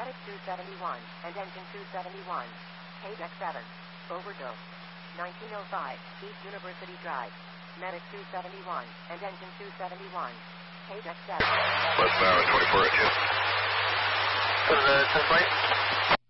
Medic 271 and engine 271. KDEC 7. Overdose. 1905 East University Drive. Medic 271 and engine 271. KDEC 7. Westbound 24 at 2. 10 right.